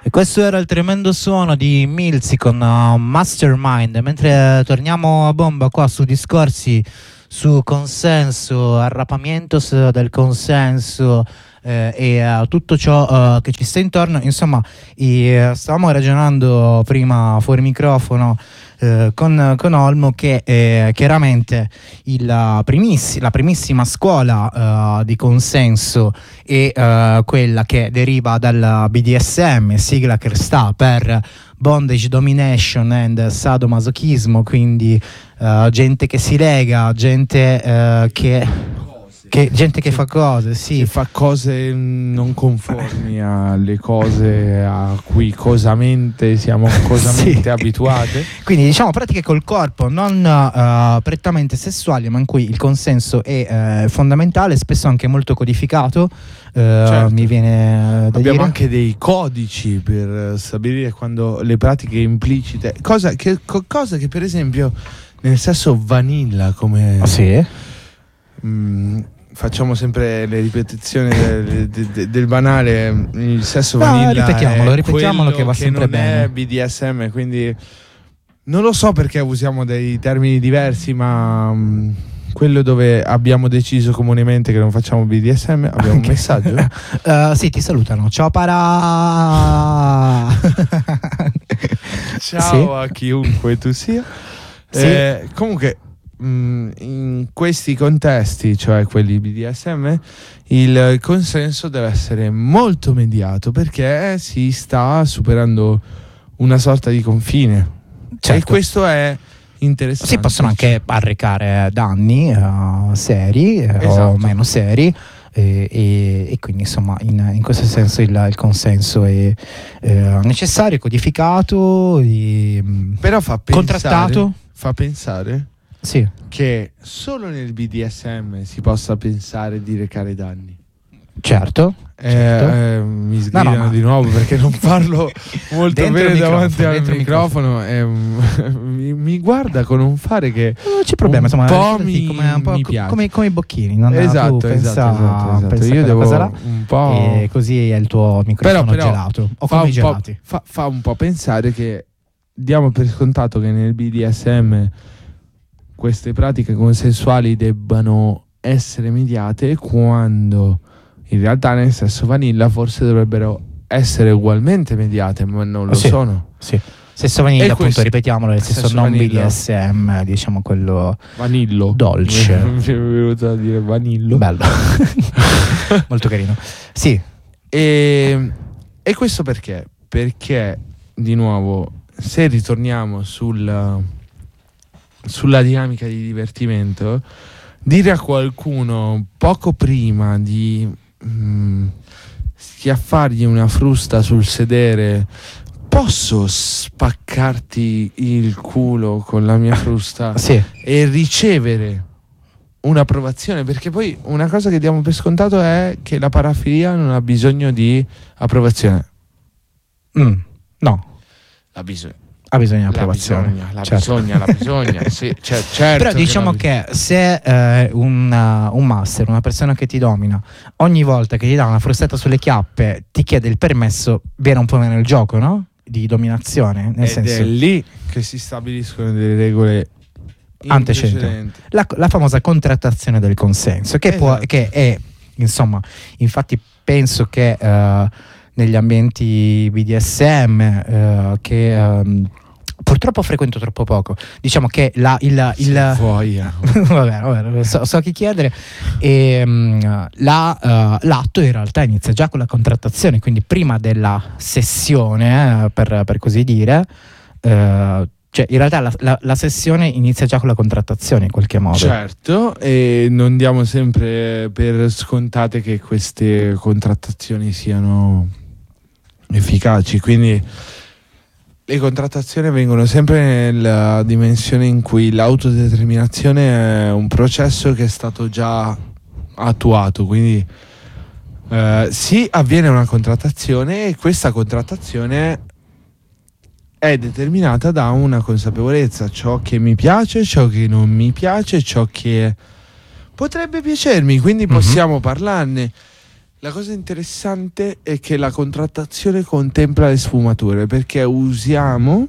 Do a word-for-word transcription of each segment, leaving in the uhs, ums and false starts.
E questo era il tremendo suono di Milzy con uh, Mastermind. Mentre torniamo a bomba qua su discorsi su consenso, arrapamiento del consenso eh, e uh, tutto ciò uh, che ci sta intorno, insomma, i, uh, stavamo ragionando prima fuori microfono eh, con, con Olmo che eh, chiaramente il, uh, primissi, la primissima scuola uh, di consenso è uh, quella che deriva dal B D S M, sigla che sta per Bondage, Domination and Sadomasochismo, quindi uh, gente che si lega, gente uh, che... Che, gente che fa cose, sì. Che fa cose non conformi alle cose a cui cosamente siamo cosamente sì. abituate. Quindi diciamo pratiche col corpo non uh, prettamente sessuali, ma in cui il consenso è uh, fondamentale, spesso anche molto codificato. Uh, certo. Mi viene da Abbiamo dire. anche dei codici per stabilire quando le pratiche implicite, cosa che, cosa che per esempio nel sesso vanilla, come oh, sì. mh, facciamo sempre le ripetizioni del, del, del banale, il sesso no, vanilla ripetiamolo, ripetiamolo che va che sempre non bene. è B D S M, quindi non lo so perché usiamo dei termini diversi, ma mh, quello dove abbiamo deciso comunemente che non facciamo B D S M. Abbiamo okay. un messaggio? uh, sì, ti salutano. Ciao para. Ciao sì. a chiunque tu sia. Sì. Eh, comunque in questi contesti, cioè quelli B D S M, il consenso deve essere molto mediato perché si sta superando una sorta di confine. Certo. E questo è interessante. Si possono anche arrecare danni uh, seri esatto. o meno seri. E, e, e quindi insomma in, in questo senso il, il consenso è eh, necessario, codificato, e, però fa pensare, contrattato. Fa pensare sì. che solo nel B D S M si possa pensare di recare danni. Certo, eh, certo. Eh, mi sgridano no, no, di nuovo perché non parlo molto bene davanti al microfono, microfono. E, mi, mi guarda con un fare che non c'è problema, un insomma, po' mi, come, un po' mi co- piace. come, come i bocchini, non esatto, tu esatto, pensa, esatto, esatto. pensa Io devo cosa là, un po' e così è il tuo microfono però, però gelato o fa come i un po', gelati. fa, fa un po' pensare che diamo per scontato che nel B D S M queste pratiche consensuali debbano essere mediate, quando in realtà nel sesso vanilla forse dovrebbero essere ugualmente mediate, ma non lo sì, sono. Sì. Sesso vanilla, e appunto, questo, ripetiamolo, nel senso non vanillo. B D S M, diciamo quello vanillo dolce. Mi è venuto a dire vanillo. Bello. Molto carino. Sì. E, e questo perché? Perché di nuovo, se ritorniamo sul sulla dinamica di divertimento, dire a qualcuno poco prima di mh, schiaffargli una frusta sul sedere: posso spaccarti il culo con la mia frusta? Sì. E ricevere un'approvazione, perché poi una cosa che diamo per scontato è che la parafilia non ha bisogno di approvazione. Mm, no, ha bisogno. Ha bisogno di approvazione. La, la certo. bisogna, la bisogna. Sì, cioè, certo. Però diciamo che, che se eh, un, uh, un master, una persona che ti domina, ogni volta che ti dà una frustata sulle chiappe ti chiede il permesso, viene un po' meno il gioco, no? Di dominazione, nel Ed senso, è lì che si stabiliscono delle regole antecedenti. La, la famosa contrattazione del consenso, che, esatto. può, che è, insomma, infatti penso che uh, negli ambienti B D S M uh, che um, purtroppo frequento troppo poco, diciamo che la, il, il vabbè, vabbè, so, so chi chiedere, e um, la, uh, l'atto in realtà inizia già con la contrattazione, quindi prima della sessione, eh, per, per così dire, uh, cioè in realtà la, la, la sessione inizia già con la contrattazione in qualche modo. Certo, e non diamo sempre per scontate che queste contrattazioni siano efficaci, quindi le contrattazioni vengono sempre nella dimensione in cui l'autodeterminazione è un processo che è stato già attuato, quindi eh, sì, avviene una contrattazione, e questa contrattazione è determinata da una consapevolezza: ciò che mi piace, ciò che non mi piace, ciò che potrebbe piacermi, quindi possiamo mm-hmm. parlarne. La cosa interessante è che la contrattazione contempla le sfumature, perché usiamo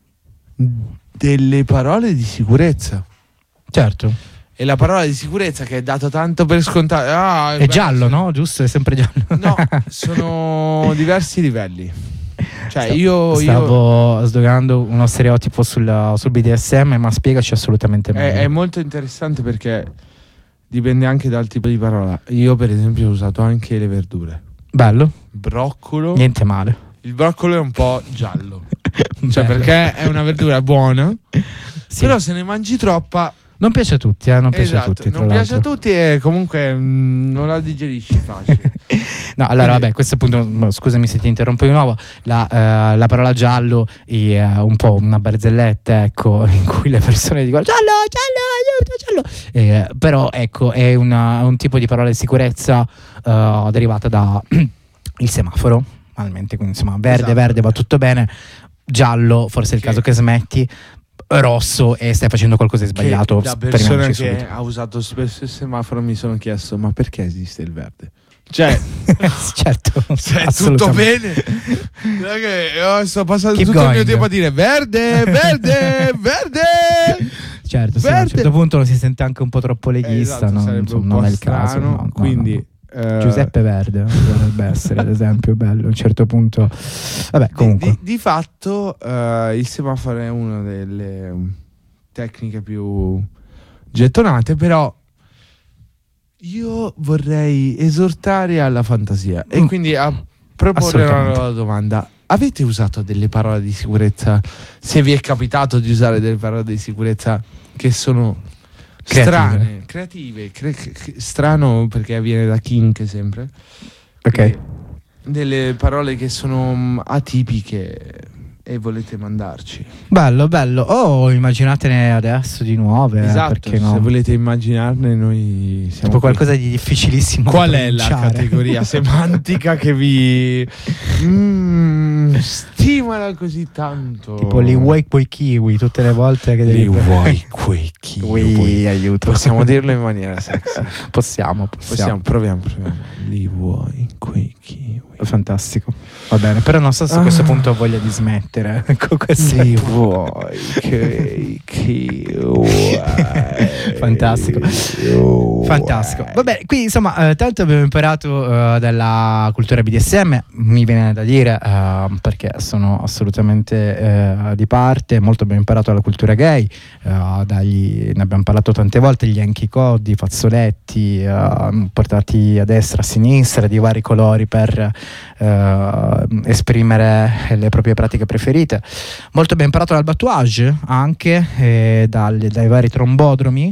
delle parole di sicurezza. Certo. E la parola di sicurezza che è dato tanto per scontato. Ah, è beh, giallo, no? Giusto? È sempre giallo. No, sono diversi livelli. Cioè, io stavo io... sdoganando uno stereotipo sul, sul B D S M, ma spiegaci assolutamente meglio. È, è molto interessante perché dipende anche dal tipo di parola. Io, per esempio, ho usato anche le verdure. Bello. Broccolo. Niente male. Il broccolo è un po' giallo. Cioè, perché è una verdura buona. Sì. Però se ne mangi troppa. Non piace a tutti, eh? Non piace esatto, a tutti. Non piace a tutti e comunque mh, non la digerisci facile. No, allora vabbè, questo appunto, scusami se ti interrompo di nuovo, la, eh, la parola giallo è uh, un po' una barzelletta, ecco, in cui le persone dicono giallo, giallo, aiuto, giallo. Eh, però ecco, è una, un tipo di parola di sicurezza uh, derivata da il semaforo, normalmente, quindi insomma verde, esatto. Verde va tutto bene, giallo forse è il che... caso che smetti, rosso e stai facendo qualcosa di sbagliato. Da persona che subito. Ha usato spesso il semaforo mi sono chiesto ma perché esiste il verde? Cioè certo, cioè, tutto bene. Che, sto passando Keep tutto going. Il mio tempo a dire verde, verde, verde. Certo, sì, verde. A un certo punto lo si sente anche un po' troppo leghista, esatto, no? Insomma, non è il caso, no, no, quindi no. Uh, Giuseppe Verde dovrebbe essere ad esempio bello a un certo punto. Vabbè, comunque di, di, di fatto uh, il semaforo è una delle um, tecniche più gettonate, però io vorrei esortare alla fantasia mm. e quindi a proporre una nuova domanda. Avete usato delle parole di sicurezza, se vi è capitato di usare delle parole di sicurezza che sono creative. strane, creative, cre- cre- strano perché avviene da kink sempre. Ok. Quindi, delle parole che sono atipiche e volete mandarci. Bello, bello. Oh, immaginatene adesso di nuove. Esatto, eh, perché no? Se volete immaginarne noi siamo tipo qualcosa di difficilissimo. Qual è la categoria semantica che vi mm, stimola così tanto? Tipo li vuoi quei kiwi tutte le volte che devi. Li vuoi quei kiwi? Ui, aiuto. Possiamo dirlo in maniera sexy. Possiamo, possiamo. Possiamo, proviamo, proviamo. Li vuoi quei kiwi? Fantastico. Va bene, però non so se a questo punto ho voglia di smettere con questi. Li vuoi quei kiwi? Fantastico. Fantastico. Vabbè, qui insomma, eh, tanto abbiamo imparato eh, dalla cultura B D S M, mi viene da dire, eh, perché sono assolutamente eh, di parte, molto abbiamo imparato dalla cultura gay, eh, dagli, ne abbiamo parlato tante volte, gli Yankee Code, i fazzoletti, eh, portati a destra, a sinistra, di vari colori per eh, esprimere le proprie pratiche preferite. Molto abbiamo imparato dal batouage, anche eh, dal, dai vari trombodromi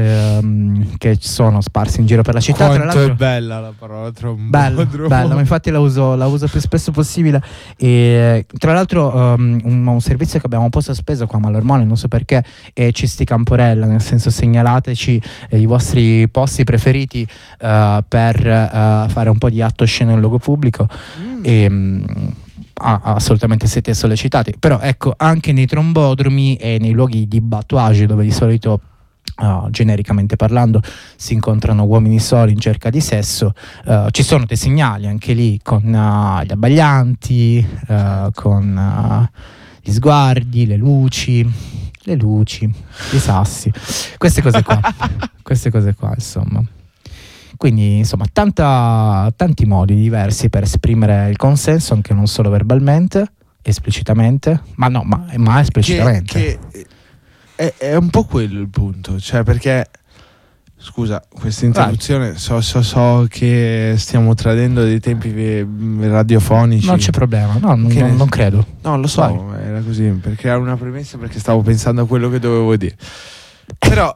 ehm, che sono sparsi in giro per la città. Quanto tra l'altro è bella la parola trombodromo. Bella, bella, ma infatti la uso, la uso più spesso possibile. E tra l'altro um, un, un servizio che abbiamo un po' sospeso qua a Malormone, non so perché, è Cisti Camporella, nel senso segnalateci eh, i vostri posti preferiti uh, per uh, fare un po' di atto sceno in luogo pubblico. Mm. E um, Ah, assolutamente siete sollecitati, però ecco, anche nei trombodromi e nei luoghi di batouage dove di solito uh, genericamente parlando si incontrano uomini soli in cerca di sesso, uh, ci sono dei segnali anche lì con uh, gli abbaglianti, uh, con uh, gli sguardi, le luci le luci, i sassi, queste cose qua queste cose qua insomma. Quindi insomma tanta, tanti modi diversi per esprimere il consenso, anche non solo verbalmente, esplicitamente, ma no, ma, ma esplicitamente. Che, che è, è un po' quello il punto, cioè perché, scusa, questa interruzione, so, so, so che stiamo tradendo dei tempi radiofonici. Non c'è problema, no, non, non, non credo. No, lo so, vai. Era così, per creare una premessa, perché stavo pensando a quello che dovevo dire. Però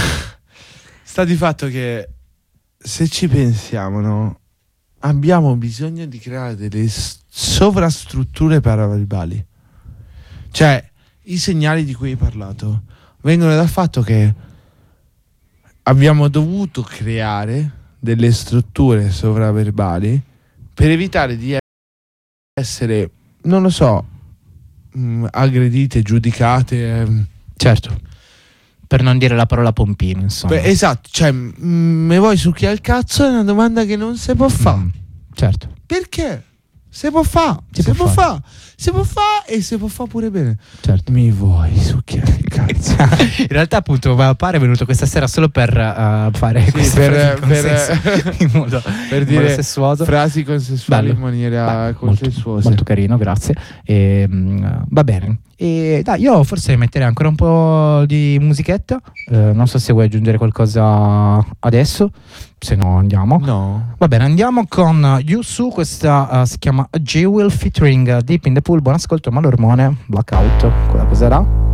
sta di fatto che se ci pensiamo, no, abbiamo bisogno di creare delle sovrastrutture paraverbali. Cioè, i segnali di cui hai parlato vengono dal fatto che abbiamo dovuto creare delle strutture sovraverbali per evitare di essere, non lo so, mh, aggredite, giudicate. Mh, certo. Per non dire la parola pompino, insomma. Beh, esatto, cioè, me vuoi succhiare il cazzo è una domanda che non si può fare. Mm, certo. Perché? Si può fare, Si si può può fare. fare, si può fare e si può fare pure bene. Certo. Mi vuoi succhiare il cazzo? In realtà, appunto, Pare è venuto questa sera solo per uh, fare Sì, questa per, frase di consenso per, in modo, per in dire modo sessuoso. frasi consensuali Bello. in maniera Beh, molto, consensuosa. molto carino, grazie. E, mm, va bene. E dai, io forse metterei ancora un po' di musichetta. Eh, non so se vuoi aggiungere qualcosa adesso. Se no, andiamo. No. Va bene, andiamo con Yusu. Questa uh, si chiama J-Will featuring Deep in the Pool. Buon ascolto, Malormone, Blackout. Quella cos'era?